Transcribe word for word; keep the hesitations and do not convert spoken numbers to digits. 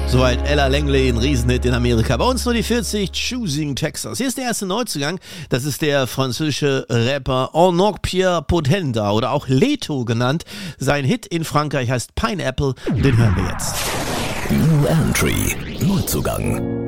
Soweit Ella Langley, ein Riesenhit in Amerika. Bei uns nur die vierzig, Choosing Texas. Hier ist der erste Neuzugang. Das ist der französische Rapper Enoch Pierre Potenda oder auch Leto genannt. Sein Hit in Frankreich heißt Pineapple. Den hören wir jetzt. New Entry, Neuzugang.